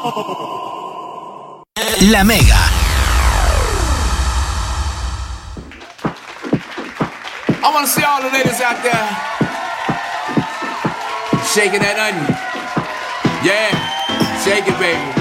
La Mega. I want to see all the ladies out there shaking that onion. Yeah, shake it, baby.